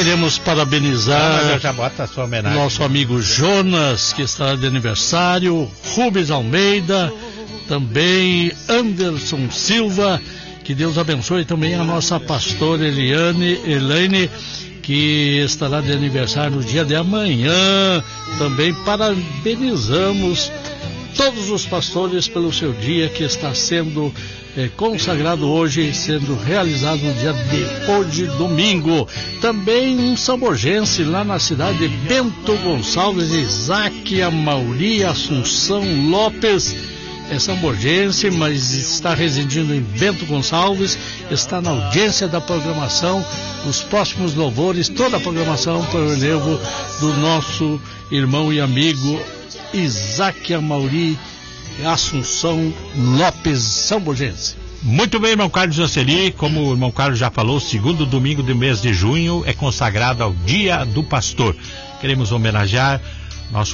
queremos parabenizar já bota a sua homenagem, nosso amigo Jonas, que está de aniversário, Rubens Almeida, também Anderson Silva, que Deus abençoe também a nossa pastora Elaine, que estará de aniversário no dia de amanhã. Também parabenizamos todos os pastores pelo seu dia que está sendo consagrado hoje, sendo realizado no dia de hoje, domingo. Também um samborgense lá na cidade de Bento Gonçalves, Isaac Amauri Assunção Lopes. É samborgense, mas está residindo em Bento Gonçalves, está na audiência da programação, os próximos louvores, toda a programação para o relevo do nosso irmão e amigo Isaac Amauri Assunção Lopes, samborgense. Muito bem, irmão Carlos Jaceli, como o irmão Carlos já falou, segundo domingo do mês de junho é consagrado ao Dia do Pastor. Queremos homenagear nosso